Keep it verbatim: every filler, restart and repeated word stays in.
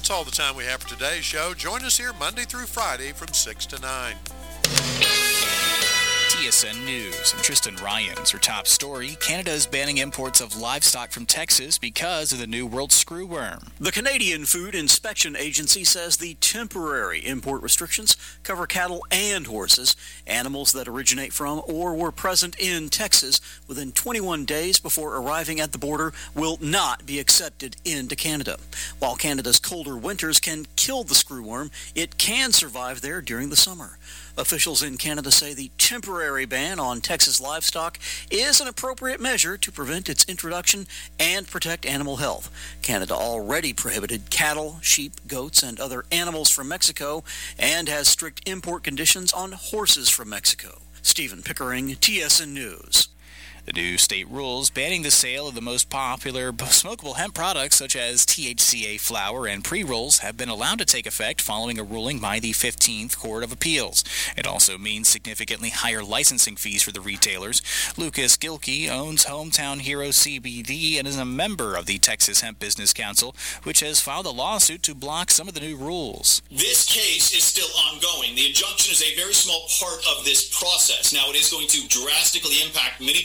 That's all the time we have for today's show. Join us here Monday through Friday from six to nine. T S N News. I'm Tristan Ryans. Our top story, Canada is banning imports of livestock from Texas because of the new world screwworm. The Canadian Food Inspection Agency says the temporary import restrictions cover cattle and horses, animals that originate from or were present in Texas within twenty-one days before arriving at the border will not be accepted into Canada. While Canada's colder winters can kill the screwworm, it can survive there during the summer. Officials in Canada say the temporary ban on Texas livestock is an appropriate measure to prevent its introduction and protect animal health. Canada already prohibited cattle, sheep, goats, and other animals from Mexico and has strict import conditions on horses from Mexico. Stephen Pickering, T S N News. The new state rules banning the sale of the most popular smokable hemp products such as T H C A flower and pre-rolls have been allowed to take effect following a ruling by the fifteenth Court of Appeals. It also means significantly higher licensing fees for the retailers. Lucas Gilkey owns Hometown Hero C B D and is a member of the Texas Hemp Business Council, which has filed a lawsuit to block some of the new rules. This case is still ongoing. The injunction is a very small part of this process. Now, it is going to drastically impact many